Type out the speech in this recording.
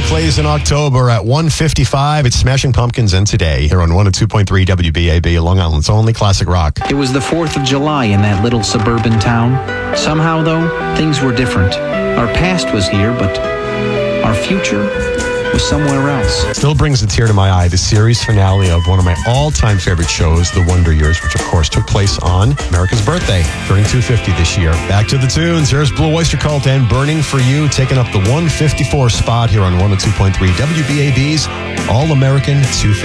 plays in October at 1:55. It's Smashing Pumpkins and Today here on 102.3 WBAB, Long Island's only classic rock. It was the 4th of July in that little suburban town. Somehow, though, things were different. Our past was here, but our future was somewhere else. Still brings a tear to my eye, the series finale of one of my all-time favorite shows, The Wonder Years, which of course took place on America's birthday, turning 250 this year. Back to the tunes. Here's Blue Oyster Cult and Burning for You, taking up the 154 spot here on 102.3 WBAB's All-American 250.